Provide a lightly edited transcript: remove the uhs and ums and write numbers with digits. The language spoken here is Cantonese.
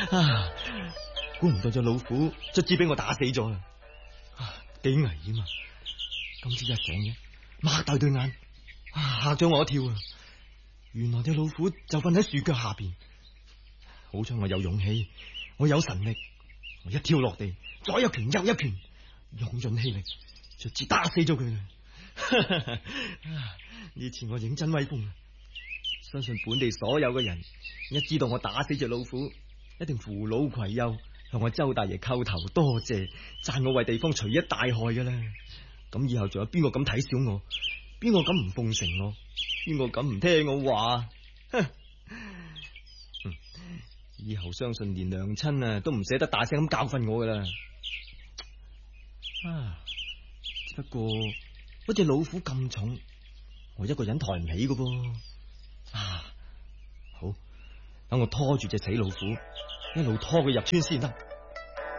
估唔到隻老虎卒之俾我打死咗啦，幾危險啊！今朝一醒嘅，擘大對眼，嚇咗我一跳啊！原來隻老虎就瞓喺樹腳下邊。好彩我有勇氣，我有神力，我一跳落地，左一拳右一拳，用盡氣力，卒之打死咗佢啦！呢次我認真威風啊！相信本地所有嘅人一知道我打死隻老虎，一定扶老攜幼，向我周大爺叩頭多謝，讚我為地方除一大害噶啦。咁以後仲有邊個敢睇小我？邊個敢唔奉承我？邊個敢唔聽我話？以後相信連娘親啊都唔捨得大聲咁教訓我噶啦。只不過嗰隻老虎咁重，我一個人抬唔起噶噃。好，等我拖住隻死老虎，一路拖佢入村先得。